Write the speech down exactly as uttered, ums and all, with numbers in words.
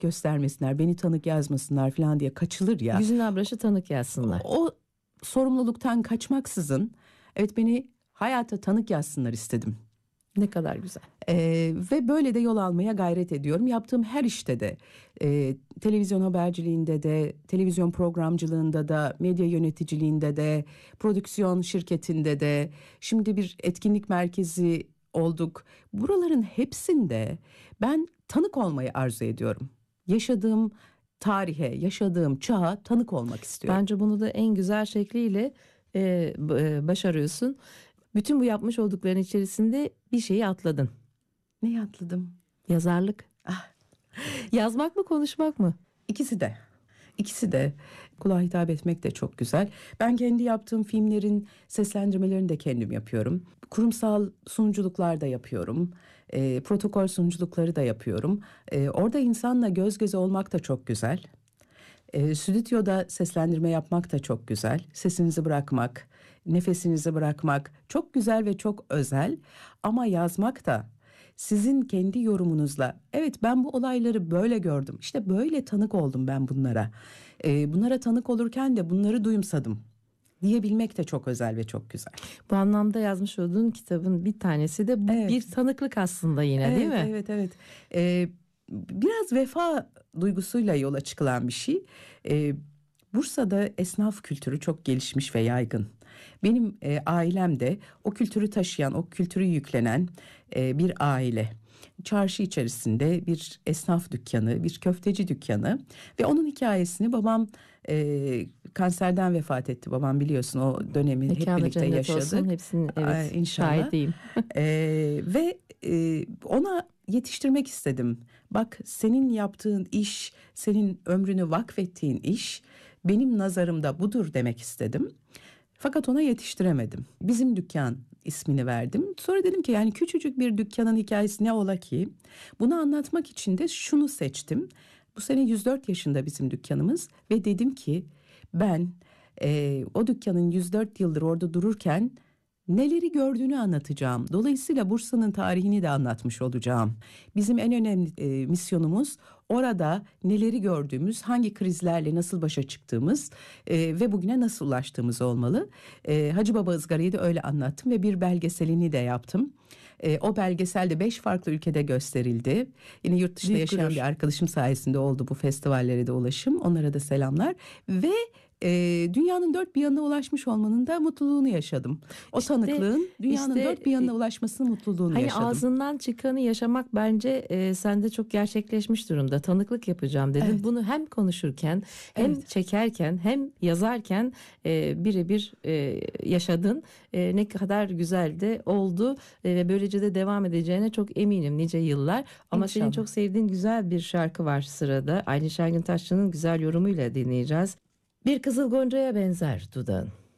göstermesinler, beni tanık yazmasınlar falan diye kaçılır ya. Yüzün abraşı tanık yazsınlar. O, o sorumluluktan kaçmaksızın evet beni hayata tanık yazsınlar istedim. Ne kadar güzel. Ee, ve böyle de yol almaya gayret ediyorum. Yaptığım her işte de, e, televizyon haberciliğinde de, televizyon programcılığında da, medya yöneticiliğinde de, prodüksiyon şirketinde de, şimdi bir etkinlik merkezi olduk. Buraların hepsinde ben tanık olmayı arzu ediyorum. Yaşadığım tarihe, yaşadığım çağa tanık olmak istiyorum. Bence bunu da en güzel şekliyle e, e, başarıyorsun. Bütün bu yapmış oldukların içerisinde bir şeyi atladın. Neyi atladım? Yazarlık. Ah. Yazmak mı, konuşmak mı? İkisi de. İkisi de. Kulağa hitap etmek de çok güzel. Ben kendi yaptığım filmlerin seslendirmelerini de kendim yapıyorum. Kurumsal sunuculuklar da yapıyorum. E, protokol sunuculukları da yapıyorum. E, orada insanla göz göze olmak da çok güzel. E, stüdyoda seslendirme yapmak da çok güzel. Sesinizi bırakmak, nefesinizi bırakmak çok güzel ve çok özel. Ama yazmak da sizin kendi yorumunuzla, evet ben bu olayları böyle gördüm, İşte böyle tanık oldum ben bunlara. E, bunlara tanık olurken de bunları duyumsadım diyebilmek de çok özel ve çok güzel. Bu anlamda yazmış olduğun kitabın bir tanesi de bu, Evet. bir tanıklık aslında yine, Evet, değil mi? Evet, evet. Ee, biraz vefa duygusuyla yola çıkılan bir şey. Ee, Bursa'da esnaf kültürü çok gelişmiş ve yaygın. Benim e, ailem de o kültürü taşıyan, o kültürü yüklenen e, bir aile. Çarşı içerisinde bir esnaf dükkanı, bir köfteci dükkanı ve onun hikayesini babam e, kanserden vefat etti. Babam biliyorsun o dönemi hep Mekanı birlikte cennet yaşadık. olsun, hepsinin evet Aa, inşallah. şahidiyim. e, ve e, ona yetiştirmek istedim. Bak senin yaptığın iş, senin ömrünü vakfettiğin iş benim nazarımda budur demek istedim. Fakat ona yetiştiremedim. Bizim dükkan ismini verdim. Sonra dedim ki yani küçücük bir dükkanın hikayesi ne ola ki? Bunu anlatmak için de şunu seçtim. Bu sene yüz dört yaşında bizim dükkanımız ve dedim ki ben e, o dükkanın yüz dört yıldır orada dururken neleri gördüğünü anlatacağım. Dolayısıyla Bursa'nın tarihini de anlatmış olacağım. Bizim en önemli e, misyonumuz orada neleri gördüğümüz, hangi krizlerle nasıl başa çıktığımız e, ve bugüne nasıl ulaştığımız olmalı. E, Hacı Baba ızgarayı da öyle anlattım ve bir belgeselini de yaptım. E, o belgesel de beş farklı ülkede gösterildi. Yine yurt dışında Büyük yaşayan gurur. bir arkadaşım sayesinde oldu bu festivallere de ulaşım. Onlara da selamlar ve e, dünyanın dört bir yanına ulaşmış olmanın da mutluluğunu yaşadım. O İşte- tanıklığın dünyanın işte, dört bir yanına ulaşmasının mutluluğunu Hani yaşadım. ağzından çıkanı yaşamak bence e, sende çok gerçekleşmiş durumda. Tanıklık yapacağım dedin. Evet. Bunu hem konuşurken hem Evet. çekerken hem yazarken e, birebir e, yaşadın. E, ne kadar güzel de oldu E, ve böylece de devam edeceğine çok eminim nice yıllar. Ama senin İnşallah. çok sevdiğin güzel bir şarkı var sırada. Aylin Şengün Taşçı'nın güzel yorumuyla dinleyeceğiz. Bir kızıl goncaya benzer dudağın.